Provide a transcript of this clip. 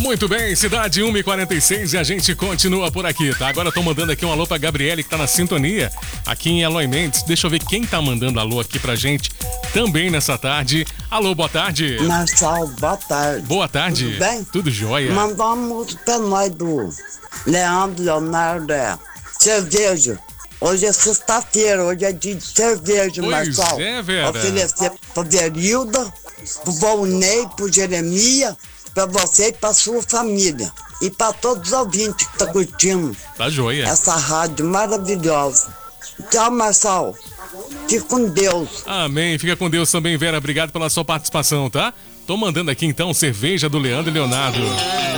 Muito bem, cidade 1h46 e a gente continua por aqui, tá? Agora eu tô mandando aqui um alô pra Gabriele, que tá na sintonia, aqui em Eloy Mendes. Deixa eu ver quem tá mandando alô aqui pra gente também nessa tarde. Alô, boa tarde. Marçal, boa tarde. Boa tarde. Tudo bem? Tudo jóia. Mandou uma música pra nós do Leonardo, cerveja. Hoje é sexta-feira, hoje é dia de cerveja, Pois Marçal. é, Vera. Oferecer pra Verilda, pro Volney, pro Jeremias, pra você e pra sua família. E pra todos os ouvintes que tá curtindo Tá jóia. essa rádio maravilhosa. Tchau, Marçal. Fique com Deus. Amém. Fica com Deus também, Vera. Obrigado pela sua participação, tá? Tô mandando aqui então cerveja do Leandro e Leonardo.